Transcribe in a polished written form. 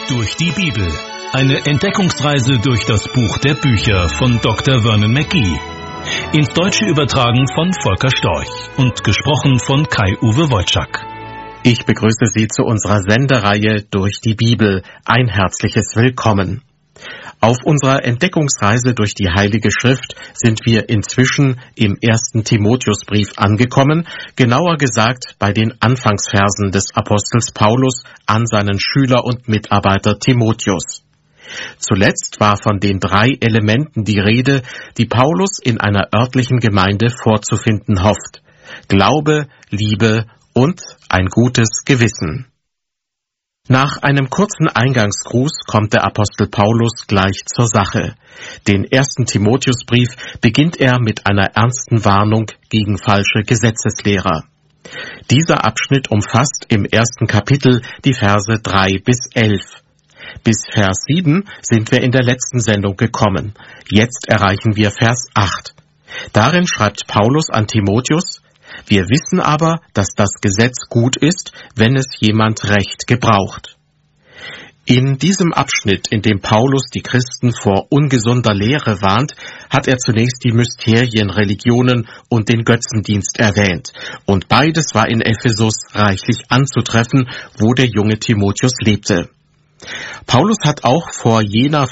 Durch die Bibel. Eine Entdeckungsreise durch das Buch der Bücher von Dr. Vernon McGee. Ins Deutsche übertragen von Volker Storch und gesprochen von Kai-Uwe Wojczak. Ich begrüße Sie zu unserer Sendereihe Durch die Bibel. Ein herzliches Willkommen. Auf unserer Entdeckungsreise durch die Heilige Schrift sind wir inzwischen im 1. Timotheusbrief angekommen, genauer gesagt bei den Anfangsversen des Apostels Paulus an seinen Schüler und Mitarbeiter Timotheus. Zuletzt war von den 3 Elementen die Rede, die Paulus in einer örtlichen Gemeinde vorzufinden hofft: Glaube, Liebe und ein gutes Gewissen. Nach einem kurzen Eingangsgruß kommt der Apostel Paulus gleich zur Sache. Den 1. Timotheusbrief beginnt er mit einer ernsten Warnung gegen falsche Gesetzeslehrer. Dieser Abschnitt umfasst im 1. Kapitel die Verse 3 bis 11. Bis Vers 7 sind wir in der letzten Sendung gekommen. Jetzt erreichen wir Vers 8. Darin schreibt Paulus an Timotheus: Wir wissen aber, dass das Gesetz gut ist, wenn es jemand recht gebraucht. In diesem Abschnitt, in dem Paulus die Christen vor ungesunder Lehre warnt, hat er zunächst die Mysterienreligionen und den Götzendienst erwähnt. Und beides war in Ephesus reichlich anzutreffen, wo der junge Timotheus lebte. Paulus hat auch vor jener